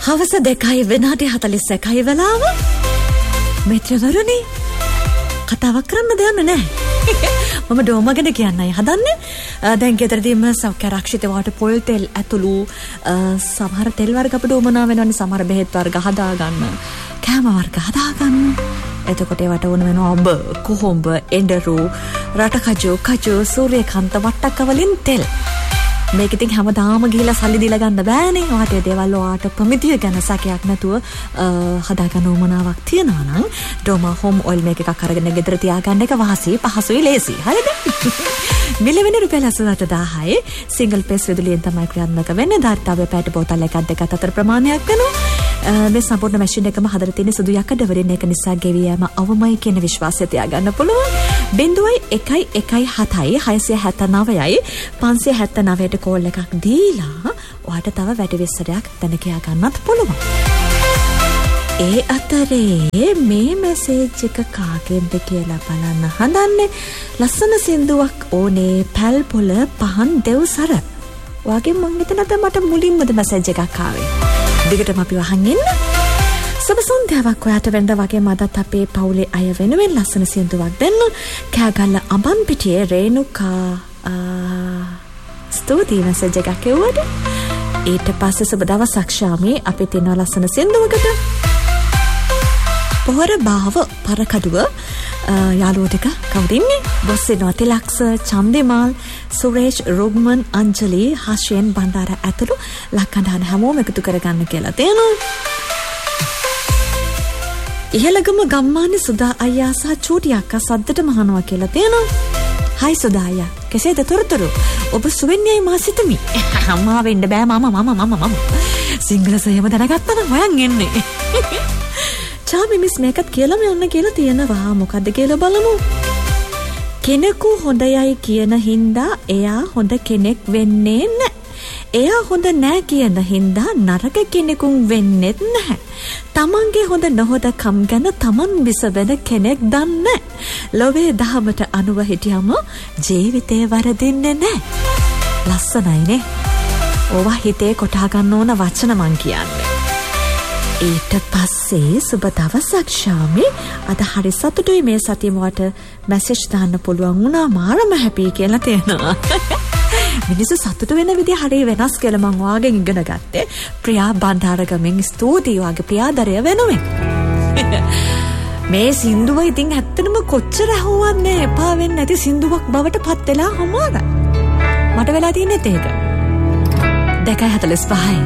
හවස 2 විනාඩි 41 වෙලාව. මෙත්‍රවරුනි කතාවක් කරන්න දෙයක් නැහැ. මම ඩෝම ගැන කියන්නයි හදන්නේ. දැන් ගෙදරදීම සෞඛ්‍ය ආරක්ෂිත වට පොල් තෙල් ඇතුළු සමහර තෙල් වර්ග අපිට උමනා වෙනවනේ. සමහර බෙහෙත් වර්ග හදා ගන්න, කෑම වර්ග හදා ගන්න. එතකොට ඒවට ඕන වෙනවා ඔබ කොහොඹ, එඬරු, රටකජු, කජු, සූර්යකාන්ත වට්ටක්ක වලින් තෙල්. මේක ඉතින් හැමදාම ගිහිලා සල්ලි දීලා ගන්න බෑනේ. ඔයාට ඒ දේවල් ඔයාට ප්‍රමිතිය ගැන සැකයක් නැතුව හදාගන්න උවමනාවක් තියනවා නම් ඩෝමා හෝම් ඔයිල් මේක එකක් අරගෙන ගෙදර තියාගන්න එක වාසි පහසුයි ලේසි. හරිද? මිලියන රුපියල් 88000යි සිංගල් පේස් විදුලියෙන් තමයි ක්‍රියාත්මක වෙන්නේ. ධාරිතාවය පැයට බෝතල් එකක් දෙකක් අතර ප්‍රමාණයක් වෙනවා. මේ සම්පූර්ණ මැෂින් එකම හදලා තියෙන සුදු යකඩ වලින් ඒක නිසා ගෙවි යෑම අවමයි කියන විශ්වාසය තියාගන්න පුළුවන්. 0117යි 679යි 579ට කෝල් එකක් දීලා ඔයාට තව වැඩි විස්තරයක් දැන කියා ගන්නත් පුළුවන්. ඒ අතරේ මේ මැසේජ් එක කාගෙන්ද කියලා බලන්න හදන්නේ. ලස්සන සින්දුවක් ඕනේ පැල් පොළ පහන් දෙව්සර. ඔයාගේ මං හිතනද මට මුලින්මද මැසේජ් එකක් ආවේ. දිගටම අපි වහන් ඉන්න. සුබ සන්ධ්‍යාවක් ඔයාට වෙන්න වගේ මදත් අපේ පවුලේ අය වෙනුවෙන් ලස්සන සින්දුවක් දෙන්න. කෑගල්ල අඹන් පිටියේ රේණුකා ස්තුතියි මැසේජ් එකක් එවුවට. ඊට පස්සේ සුබ දවසක් ශාමී අපි තියන ලස්සන සින්දුවකට. පොහොර බාව පරකඩුව යාළුවෝ ටික කවුද ඉන්නේ? බොස්සිනෝ තිලක්ෂ, චන්දිමාල්, සුරේෂ්, රුග්මන්, අංජලි, හෂෙන් බණ්ඩාර ඇතුළු ලක්කඳාන හැමෝම එකතු කරගන්න කියලා තියෙනවා. ඉහළගම ගම්මානේ සුදා අයියා සහ චූටි අක්කා සද්දට මහනවා කියලා තියෙනවා. හයි සුදා අයියා, කෙසේද තොරතුරු? ඔබ සුවෙන්නේයි මා සිතමි. අම්මා වෙන්න බෑ මම. සිංහල සයම දැනගත්තා නම් හොයන් එන්නේ. චාමි මිස් මේකත් කියලාම යන්න කියලා තියෙනවා. මොකද්ද කියලා බලමු. කෙනෙකු හොඳයයි කියන හින්දා එයා හොඳ කෙනෙක් වෙන්නේ නැහැ. එයා හොඳ නෑ කියන හින්දා නරක කෙනෙකුන් වෙන්නෙත් නැහැ. තමන්ගේ හොඳ නොහොදකම් ගැන තමන් විසවෙන කෙනෙක් දන්නේ. ලෝභයේ දහමට අනුව හිටියම ජීවිතේ වරදින්නේ නැහැ. ලස්සනයිනේ. ඕවා හිතේ කොටා ගන්න ඕන වචන මං කියන්නේ. ඊට පස්සේ සුබ දවසක් ශාමි. අද හරි සතුටුයි මේ සතියමවට මැසේජ් දාන්න පුළුවන් වුණා. මාරම හැපි කියලා තියෙනවා. මිනිස්සු සතුට වෙන විදිහ හරිය වෙනස් කියලා මං ඔයාගෙන් ඉගෙන ගත්තේ. ප්‍රියා බණ්ඩාරගමෙන් ස්තුතියි ඔයාගේ ප්‍රියාදරය වෙනුවෙන්. මේ සින්දුව ඉතින් ඇත්තටම කොච්චර ඇහුවන්නේ එපා වෙන්නේ නැති සින්දුවක් බවට පත් වෙලා හමාරයි. මට වෙලා තියෙන්නේ ඒක. 2:45